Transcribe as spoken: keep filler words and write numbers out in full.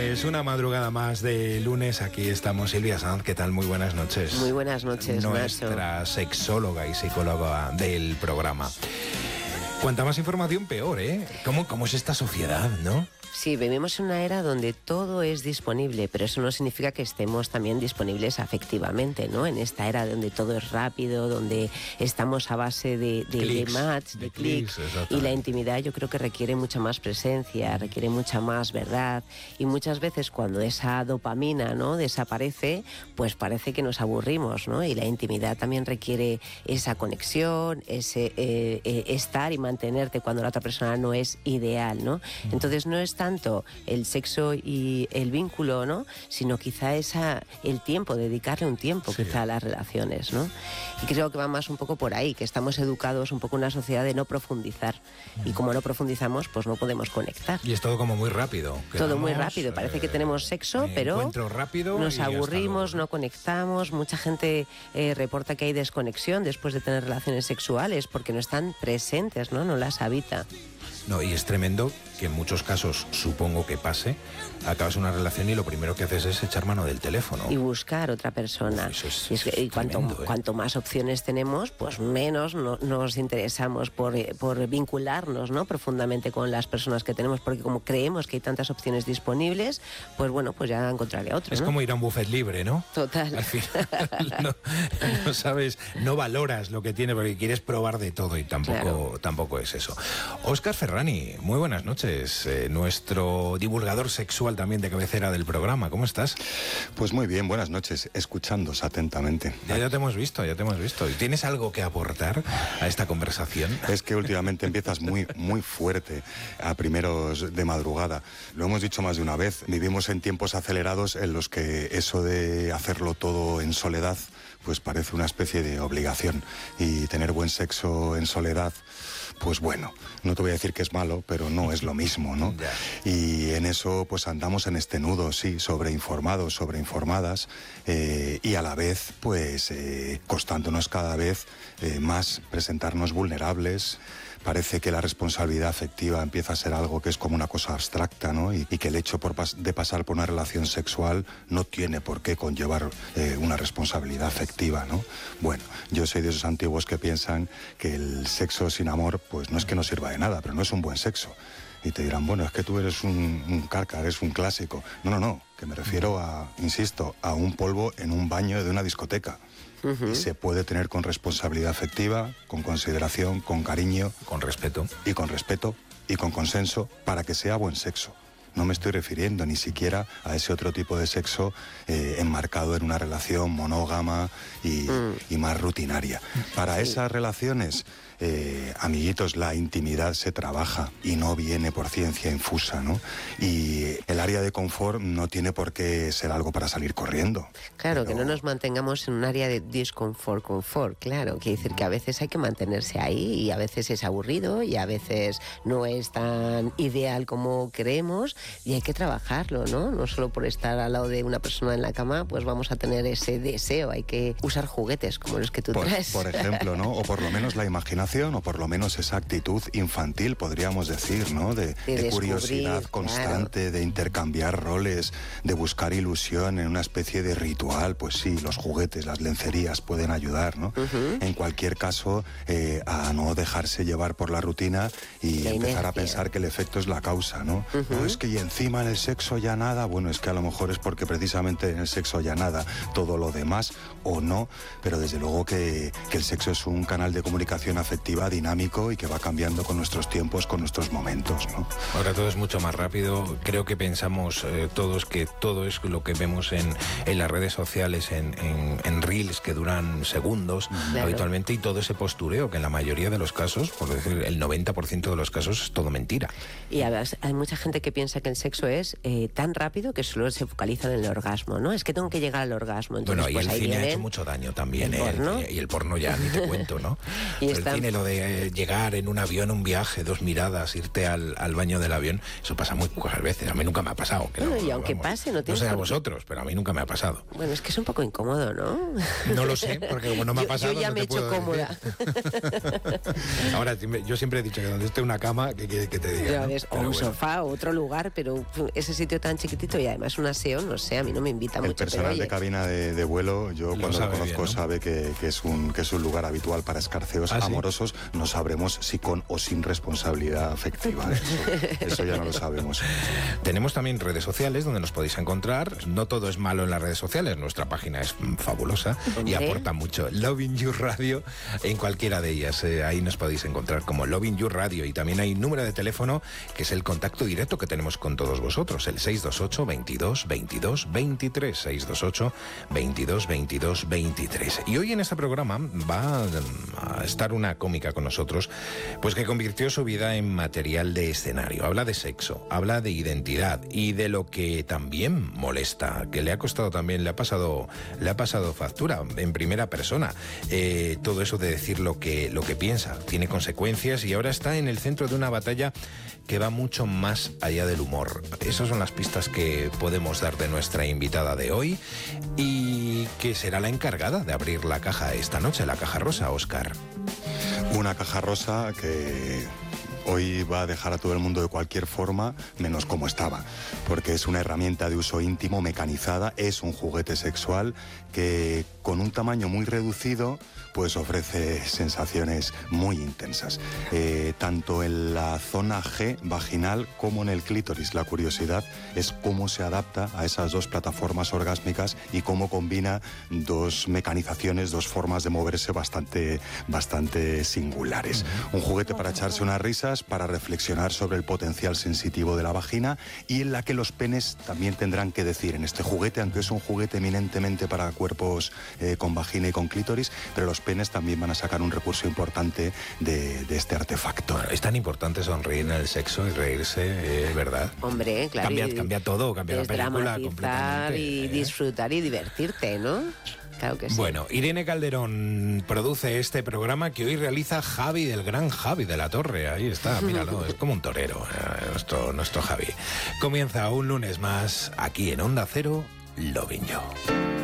noches, una madrugada más de lunes. Aquí estamos, Silvia Sanz, ¿qué tal? Muy buenas noches. Muy buenas noches, nuestra Nacho. sexóloga y psicóloga del programa. Cuanta más información, peor, ¿eh? ¿Cómo, cómo es esta sociedad, no? Sí, vivimos en una era donde todo es disponible, pero eso no significa que estemos también disponibles afectivamente, ¿no? En esta era donde todo es rápido, donde estamos a base de, de, de match, de, de clics, y la intimidad yo creo que requiere mucha más presencia, requiere mucha más verdad, y muchas veces cuando esa dopamina, ¿no?, desaparece, pues parece que nos aburrimos, ¿no? Y la intimidad también requiere esa conexión, ese eh, eh, estar y mantenerte cuando la otra persona no es ideal, ¿no? Entonces no es tanto el sexo y el vínculo, ¿no?, sino quizá esa, el tiempo, dedicarle un tiempo, sí, quizá a las relaciones, ¿no? Y creo que va más un poco por ahí, que estamos educados un poco en una sociedad de no profundizar, y como no profundizamos, pues no podemos conectar. Y es todo como muy rápido. Quedamos, todo muy rápido, parece eh, que tenemos sexo, pero rápido nos y aburrimos, no conectamos. Mucha gente eh, reporta que hay desconexión después de tener relaciones sexuales porque no están presentes, ¿no? No las habita. No, y es tremendo que en muchos casos, supongo que pase, acabas una relación y lo primero que haces es echar mano del teléfono. Y buscar otra persona. Uf, eso es, y es que, y cuanto, tremendo, ¿eh? cuanto más opciones tenemos, pues menos no, nos interesamos por, por vincularnos, ¿no?, profundamente con las personas que tenemos, porque como creemos que hay tantas opciones disponibles, pues bueno, pues ya encontraré otro. Es, ¿no?, como ir a un buffet libre, ¿no? Total. Al final no, no sabes, no valoras lo que tiene porque quieres probar de todo y tampoco, claro, tampoco es eso. Óscar Ferrani, muy buenas noches. Eh, nuestro divulgador sexual también de cabecera del programa. ¿Cómo estás? Pues muy bien, buenas noches, escuchándos atentamente. Ya, ya te hemos visto, ya te hemos visto. ¿Y tienes algo que aportar a esta conversación? Es que últimamente empiezas muy, muy fuerte a primeros de madrugada. Lo hemos dicho más de una vez, vivimos en tiempos acelerados en los que eso de hacerlo todo en soledad pues parece una especie de obligación, y tener buen sexo en soledad, pues bueno, no te voy a decir que es malo, pero no es lo mismo, ¿no? Yeah. Y en eso pues andamos en este nudo, sí, sobreinformados, sobreinformadas, eh, y a la vez pues eh, costándonos cada vez eh, más presentarnos vulnerables. Parece que la responsabilidad afectiva empieza a ser algo que es como una cosa abstracta, ¿no? Y, y que el hecho por pas- de pasar por una relación sexual no tiene por qué conllevar eh, una responsabilidad afectiva, ¿no? Bueno, yo soy de esos antiguos que piensan que el sexo sin amor, pues no es que no sirva de nada, pero no es un buen sexo. Y te dirán, bueno, es que tú eres un, un carca, eres un clásico. No, no, no, que me refiero a, insisto, a un polvo en un baño de una discoteca. Uh-huh. Y se puede tener con responsabilidad afectiva, con consideración, con cariño. Con respeto. Y con respeto y con consenso para que sea buen sexo. No me estoy refiriendo ni siquiera a ese otro tipo de sexo eh, enmarcado en una relación monógama y, mm. y más rutinaria. Para sí. esas relaciones, eh, amiguitos, la intimidad se trabaja y no viene por ciencia infusa, ¿no? Y el área de confort no tiene por qué ser algo para salir corriendo. Claro, pero... que no nos mantengamos en un área de disconfort, confort, claro. Quiere decir que a veces hay que mantenerse ahí y a veces es aburrido y a veces no es tan ideal como creemos. Y hay que trabajarlo, ¿no? No solo por estar al lado de una persona en la cama, pues vamos a tener ese deseo. Hay que usar juguetes como los que tú por, traes. Por ejemplo, ¿no? O por lo menos la imaginación, o por lo menos esa actitud infantil, podríamos decir, ¿no? De, de, de curiosidad constante, claro, de intercambiar roles, de buscar ilusión en una especie de ritual. Pues sí, los juguetes, las lencerías pueden ayudar, ¿no? Uh-huh. En cualquier caso, eh, a no dejarse llevar por la rutina y la empezar inercia. A pensar que el efecto es la causa, ¿no? Uh-huh. No es que y encima en el sexo ya nada, bueno, es que a lo mejor es porque precisamente en el sexo ya nada, todo lo demás o no, pero desde luego que, que el sexo es un canal de comunicación afectiva dinámico y que va cambiando con nuestros tiempos, con nuestros momentos, ¿no? Ahora todo es mucho más rápido, creo que pensamos eh, todos que todo es lo que vemos en, en las redes sociales, en, en, en reels que duran segundos, claro, habitualmente, y todo ese postureo que en la mayoría de los casos, por decir el noventa por ciento de los casos, es todo mentira. Y además hay mucha gente que piensa que el sexo es eh, tan rápido que solo se focaliza en el orgasmo, ¿no? Es que tengo que llegar al orgasmo. Entonces, bueno, y pues el ahí cine vienen... ha hecho mucho daño también, el ¿eh? porno. Y el porno ya ni te cuento, ¿no? Y están el cine que lo de eh, llegar en un avión, un viaje, dos miradas, irte al, al baño del avión, eso pasa muy pocas veces. A mí nunca me ha pasado. Que bueno, no, y aunque vamos, pase, no tienes No sé a por qué. vosotros, pero a mí nunca me ha pasado. Bueno, es que es un poco incómodo, ¿no? No lo sé, porque como no me ha pasado, yo, yo ya no me he te hecho puedo cómoda. Ahora, yo siempre he dicho que donde esté una cama, que quiere que te diga. Ya ¿no? ves, o Pero un bueno. sofá, o otro lugar, pero ese sitio tan chiquitito y además un aseo, no sé, a mí no me invita El mucho. personal pero, oye, de cabina de, de vuelo, yo Lo cuando lo sabe conozco bien, ¿no? sabe que, que es un, que es un lugar habitual para escarceos ¿Ah, sí? amorosos. No sabremos si con o sin responsabilidad afectiva. Eso, eso ya no lo sabemos. Tenemos también redes sociales donde nos podéis encontrar. No todo es malo en las redes sociales. Nuestra página es mm, fabulosa y ¿Hombre? aporta mucho. Loving You Radio, en cualquiera de ellas. Eh, ahí nos podéis encontrar como Loving You Radio. Y también hay un número de teléfono que es el contacto directo que tenemos con todos vosotros. El seis dos ocho, veintidós, veintidós, veintitrés. seis dos ocho, veintidós, veintidós, veintitrés. Y hoy en este programa va a estar una cómica con nosotros, pues que convirtió su vida en material de escenario. Habla de sexo, habla de identidad y de lo que también molesta, que le ha costado también, le ha pasado, le ha pasado factura en primera persona. Eh, todo eso de decir lo que, lo que piensa, tiene consecuencias y ahora está en el centro de una batalla que va mucho más allá del humor. Esas son las pistas que podemos dar de nuestra invitada de hoy y que será la encargada de abrir la caja esta noche, la caja rosa, Óscar. Una caja rosa que hoy va a dejar a todo el mundo de cualquier forma, menos como estaba, porque es una herramienta de uso íntimo mecanizada, es un juguete sexual que con un tamaño muy reducido pues ofrece sensaciones muy intensas, eh, tanto en la zona G vaginal como en el clítoris. La curiosidad es cómo se adapta a esas dos plataformas orgásmicas y cómo combina dos mecanizaciones, dos formas de moverse bastante, bastante singulares. Un juguete para echarse unas risas, para reflexionar sobre el potencial sensitivo de la vagina y en la que los penes también tendrán que decir en este juguete, aunque es un juguete eminentemente para cuerpos eh, con vagina y con clítoris, pero los penes también van a sacar un recurso importante de, de este artefacto. Bueno, es tan importante sonreír en el sexo y reírse, eh, ¿verdad? Hombre, claro. Cambia, y cambia todo, cambia la película desdramatizar completamente. y ¿eh? disfrutar y divertirte, ¿no? Claro que sí. Bueno, Irene Calderón produce este programa que hoy realiza Javi, del gran Javi de la Torre. Ahí está, míralo, es como un torero, eh, nuestro, nuestro Javi. Comienza un lunes más aquí en Onda Cero, Loving You.